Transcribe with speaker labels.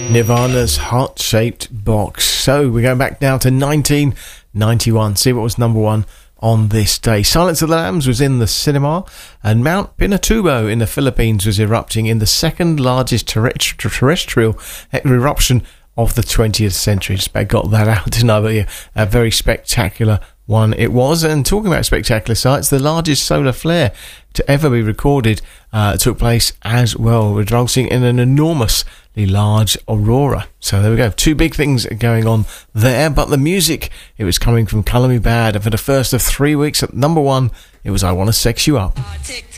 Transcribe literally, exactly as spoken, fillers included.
Speaker 1: Nirvana's Heart-Shaped Box. So we're going back now to nineteen ninety-one. See what was number one on this day. Silence of the Lambs was in the cinema, and Mount Pinatubo in the Philippines was erupting in the second largest terrestri- terrestrial eruption of the twentieth century. Just about got that out, didn't I? But yeah, a very spectacular one it was. And talking about spectacular sights, the largest solar flare to ever be recorded uh, took place as well, resulting in an enormously large aurora. So there we go, two big things going on there. But the music, it was coming from Colour Me Badd, and for the first of three weeks at number one, it was I Wanna Sex You Up.